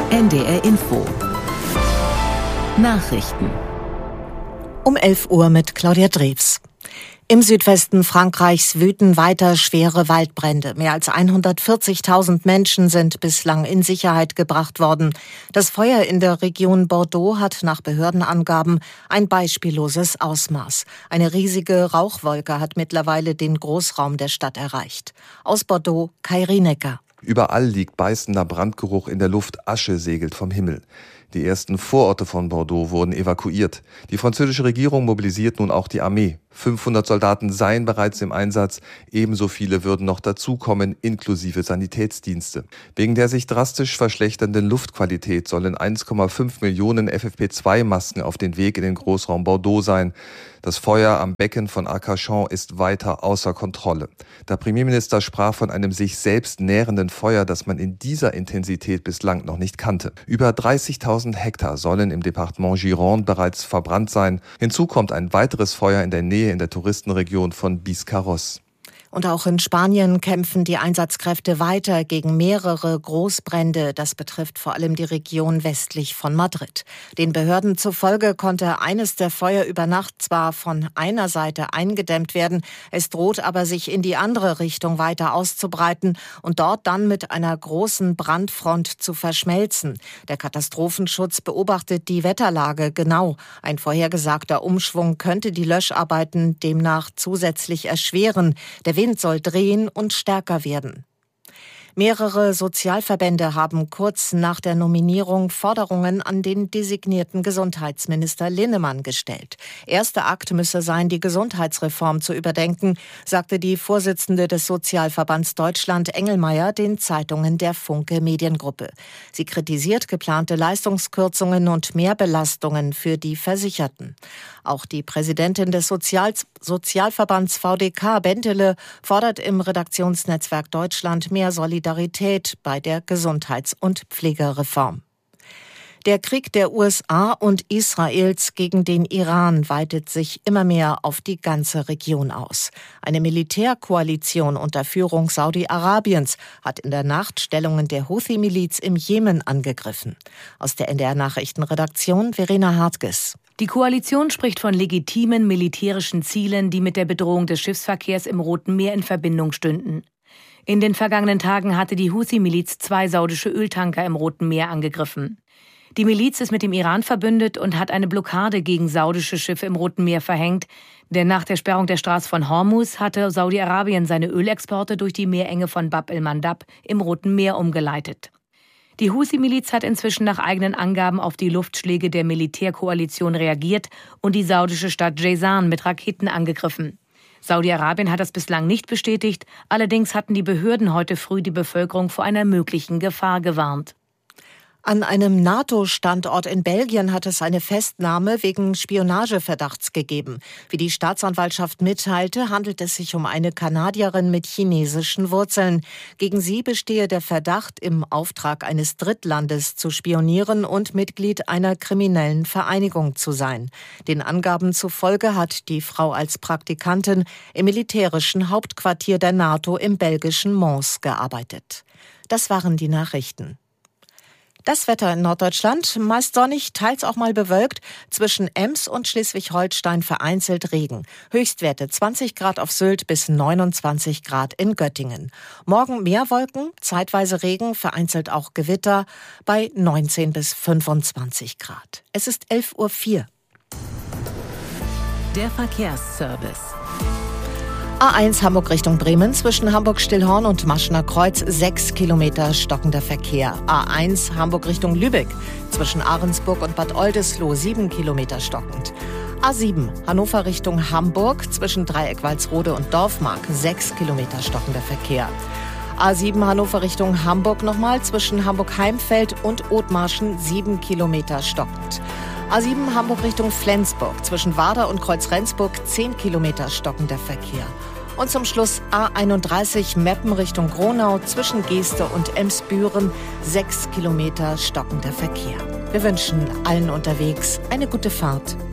NDR Info. Nachrichten. Um 11 Uhr mit Claudia Drews. Im Südwesten Frankreichs wüten weiter schwere Waldbrände. Mehr als 140.000 Menschen sind bislang in Sicherheit gebracht worden. Das Feuer in der Region Bordeaux hat nach Behördenangaben ein beispielloses Ausmaß. Eine riesige Rauchwolke hat mittlerweile den Großraum der Stadt erreicht. Aus Bordeaux, Kai Rienecker. Überall liegt beißender Brandgeruch in der Luft, Asche segelt vom Himmel. Die ersten Vororte von Bordeaux wurden evakuiert. Die französische Regierung mobilisiert nun auch die Armee. 500 Soldaten seien bereits im Einsatz, ebenso viele würden noch dazukommen, inklusive Sanitätsdienste. Wegen der sich drastisch verschlechternden Luftqualität sollen 1,5 Millionen FFP2-Masken auf den Weg in den Großraum Bordeaux sein. Das Feuer am Becken von Arcachon ist weiter außer Kontrolle. Der Premierminister sprach von einem sich selbst nährenden Feuer, das man in dieser Intensität bislang noch nicht kannte. Über 30.000 Hektar sollen im Departement Gironde bereits verbrannt sein. Hinzu kommt ein weiteres Feuer in der Nähe in der Touristenregion von Biscarrosse. Und auch in Spanien kämpfen die Einsatzkräfte weiter gegen mehrere Großbrände. Das betrifft vor allem die Region westlich von Madrid. Den Behörden zufolge konnte eines der Feuer über Nacht zwar von einer Seite eingedämmt werden, es droht aber, sich in die andere Richtung weiter auszubreiten und dort dann mit einer großen Brandfront zu verschmelzen. Der Katastrophenschutz beobachtet die Wetterlage genau. Ein vorhergesagter Umschwung könnte die Löscharbeiten demnach zusätzlich erschweren. Der Wind soll drehen und stärker werden. Mehrere Sozialverbände haben kurz nach der Nominierung Forderungen an den designierten Gesundheitsminister Linnemann gestellt. Erster Akt müsse sein, die Gesundheitsreform zu überdenken, sagte die Vorsitzende des Sozialverbands Deutschland Engelmeier den Zeitungen der Funke Mediengruppe. Sie kritisiert geplante Leistungskürzungen und Mehrbelastungen für die Versicherten. Auch die Präsidentin des Sozialverbands VDK, Bentele, fordert im Redaktionsnetzwerk Deutschland mehr Solidarität bei der Gesundheits- und Pflegereform. Der Krieg der USA und Israels gegen den Iran weitet sich immer mehr auf die ganze Region aus. Eine Militärkoalition unter Führung Saudi-Arabiens hat in der Nacht Stellungen der Houthi-Miliz im Jemen angegriffen. Aus der NDR-Nachrichtenredaktion Verena Hartges. Die Koalition spricht von legitimen militärischen Zielen, die mit der Bedrohung des Schiffsverkehrs im Roten Meer in Verbindung stünden. In den vergangenen Tagen hatte die Houthi-Miliz 2 saudische Öltanker im Roten Meer angegriffen. Die Miliz ist mit dem Iran verbündet und hat eine Blockade gegen saudische Schiffe im Roten Meer verhängt, denn nach der Sperrung der Straße von Hormuz hatte Saudi-Arabien seine Ölexporte durch die Meerenge von Bab el-Mandab im Roten Meer umgeleitet. Die Houthi-Miliz hat inzwischen nach eigenen Angaben auf die Luftschläge der Militärkoalition reagiert und die saudische Stadt Jazan mit Raketen angegriffen. Saudi-Arabien hat das bislang nicht bestätigt, allerdings hatten die Behörden heute früh die Bevölkerung vor einer möglichen Gefahr gewarnt. An einem NATO-Standort in Belgien hat es eine Festnahme wegen Spionageverdachts gegeben. Wie die Staatsanwaltschaft mitteilte, handelt es sich um eine Kanadierin mit chinesischen Wurzeln. Gegen sie bestehe der Verdacht, im Auftrag eines Drittlandes zu spionieren und Mitglied einer kriminellen Vereinigung zu sein. Den Angaben zufolge hat die Frau als Praktikantin im militärischen Hauptquartier der NATO im belgischen Mons gearbeitet. Das waren die Nachrichten. Das Wetter in Norddeutschland, meist sonnig, teils auch mal bewölkt. Zwischen Ems und Schleswig-Holstein vereinzelt Regen. Höchstwerte 20 Grad auf Sylt bis 29 Grad in Göttingen. Morgen mehr Wolken, zeitweise Regen, vereinzelt auch Gewitter bei 19 bis 25 Grad. Es ist 11:04 Uhr. Der Verkehrsservice. A1 Hamburg Richtung Bremen, zwischen Hamburg-Stillhorn und Maschener Kreuz 6 Kilometer stockender Verkehr. A1 Hamburg Richtung Lübeck, zwischen Ahrensburg und Bad Oldesloe 7 Kilometer stockend. A7 Hannover Richtung Hamburg, zwischen Dreieck Walsrode und Dorfmark 6 Kilometer stockender Verkehr. A7 Hannover Richtung Hamburg nochmal, zwischen Hamburg-Heimfeld und Othmarschen 7 Kilometer stockend. A7 Hamburg Richtung Flensburg, zwischen Warder und Kreuz-Rendsburg 10 Kilometer stockender Verkehr. Und zum Schluss A31 Meppen Richtung Gronau, zwischen Geeste und Emsbüren 6 Kilometer stockender Verkehr. Wir wünschen allen unterwegs eine gute Fahrt.